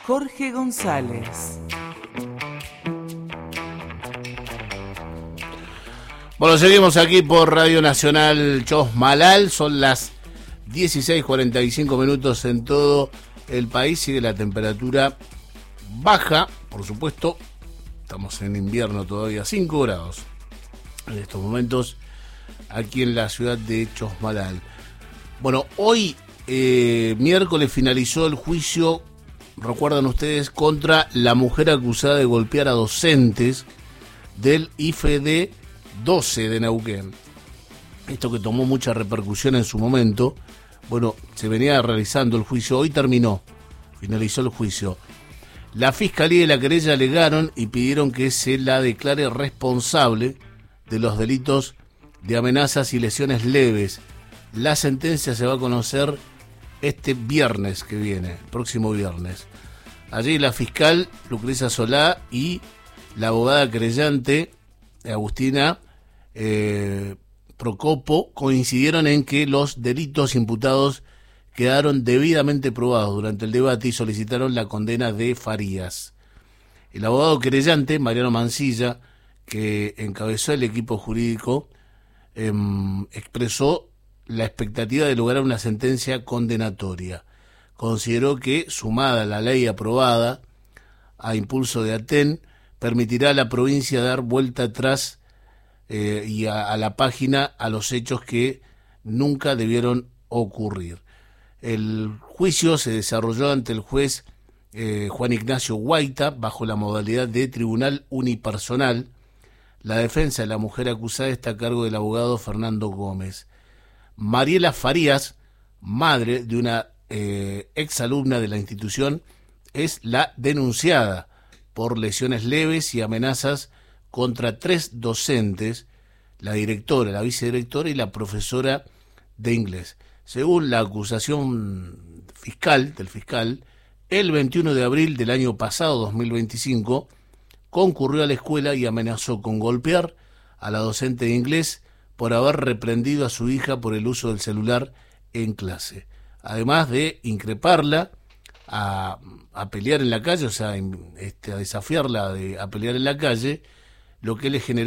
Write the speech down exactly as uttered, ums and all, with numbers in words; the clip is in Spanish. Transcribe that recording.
Jorge González. Bueno, seguimos aquí por Radio Nacional Chosmalal, son las dieciséis cuarenta y cinco minutos en todo el país, sigue la temperatura baja, por supuesto, estamos en invierno todavía, cinco grados en estos momentos aquí en la ciudad de Chosmalal. Bueno, hoy eh, miércoles finalizó el juicio, recuerdan ustedes, contra la mujer acusada de golpear a docentes del I F E D doce de Neuquén. Esto que tomó mucha repercusión en su momento. Bueno, se venía realizando el juicio, hoy terminó, finalizó el juicio. La Fiscalía y la querella alegaron y pidieron que se la declare responsable de los delitos de amenazas y lesiones leves. La sentencia se va a conocer este viernes que viene, el próximo viernes. Allí la fiscal Lucrecia Solá y la abogada querellante Agustina eh, Procopo coincidieron en que los delitos imputados quedaron debidamente probados durante el debate y solicitaron la condena de Farías. El abogado querellante, Mariano Mancilla, que encabezó el equipo jurídico, eh, expresó la expectativa de lograr una sentencia condenatoria. Consideró que, sumada a la ley aprobada a impulso de Aten, permitirá a la provincia dar vuelta atrás eh, y a, a la página a los hechos que nunca debieron ocurrir. El juicio se desarrolló ante el juez eh, Juan Ignacio Guaita bajo la modalidad de tribunal unipersonal. La defensa de la mujer acusada está a cargo del abogado Fernando Gómez. Mariela Farías, madre de una eh, exalumna de la institución, es la denunciada por lesiones leves y amenazas contra tres docentes, la directora, la vicedirectora y la profesora de inglés. Según la acusación fiscal del fiscal, el veintiuno de abril del año pasado, dos mil veinticinco, concurrió a la escuela y amenazó con golpear a la docente de inglés por haber reprendido a su hija por el uso del celular en clase, además de increparla, a, a pelear en la calle, o sea, este, a desafiarla de, a pelear en la calle, lo que le generó